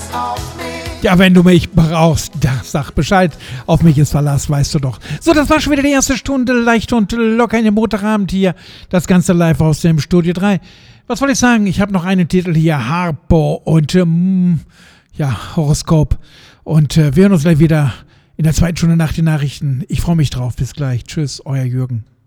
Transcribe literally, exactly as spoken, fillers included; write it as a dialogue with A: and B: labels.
A: Ja, wenn du mich brauchst, da sag Bescheid. Auf mich ist Verlass, weißt du doch. So, das war schon wieder die erste Stunde, leicht und locker in dem Montagabend hier. Das Ganze live aus dem Studio drei. Was wollte ich sagen? Ich habe noch einen Titel hier, Harpo und ähm, ja, Horoskop. Und äh, wir hören uns gleich wieder in der zweiten Stunde nach den Nachrichten. Ich freue mich drauf. Bis gleich. Tschüss, euer Jürgen.